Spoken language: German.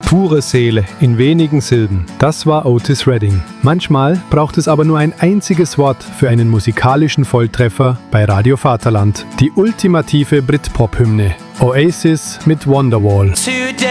Pure Seele in wenigen Silben. Das war Otis Redding. Manchmal braucht es aber nur ein einziges Wort für einen musikalischen Volltreffer bei Radio Vaterland. Die ultimative Britpop-Hymne. Oasis mit Wonderwall.